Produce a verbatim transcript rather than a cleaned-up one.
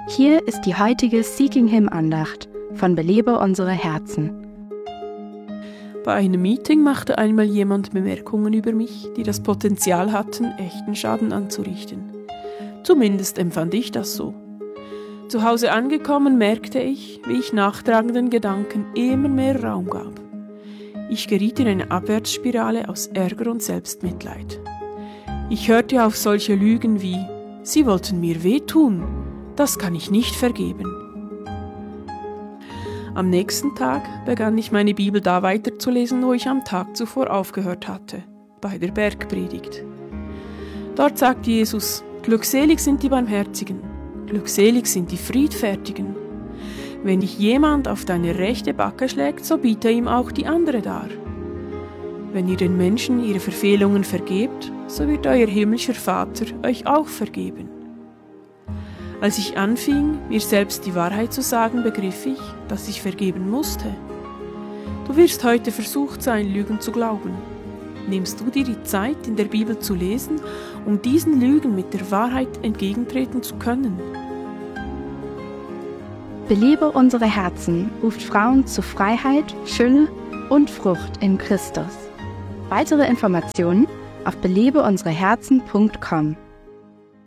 Hier ist die heutige Seeking Him Andacht von Belebe unsere Herzen. Bei einem Meeting machte einmal jemand Bemerkungen über mich, die das Potenzial hatten, echten Schaden anzurichten. Zumindest empfand ich das so. Zu Hause angekommen merkte ich, wie ich nachtragenden Gedanken immer mehr Raum gab. Ich geriet in eine Abwärtsspirale aus Ärger und Selbstmitleid. Ich hörte auf solche Lügen wie: Sie wollten mir wehtun, das kann ich nicht vergeben. Am nächsten Tag begann ich meine Bibel da weiterzulesen, wo ich am Tag zuvor aufgehört hatte, bei der Bergpredigt. Dort sagt Jesus: Glückselig sind die Barmherzigen, glückselig sind die Friedfertigen. Wenn dich jemand auf deine rechte Backe schlägt, so biete ihm auch die andere dar. Wenn ihr den Menschen ihre Verfehlungen vergebt, so wird euer himmlischer Vater euch auch vergeben. Als ich anfing, mir selbst die Wahrheit zu sagen, begriff ich, dass ich vergeben musste. Du wirst heute versucht sein, Lügen zu glauben. Nimmst du dir die Zeit, in der Bibel zu lesen, um diesen Lügen mit der Wahrheit entgegentreten zu können? Belebe unsere Herzen ruft Frauen zu Freiheit, Fülle und Frucht in Christus. Weitere Informationen auf belebe unsere herzen punkt com.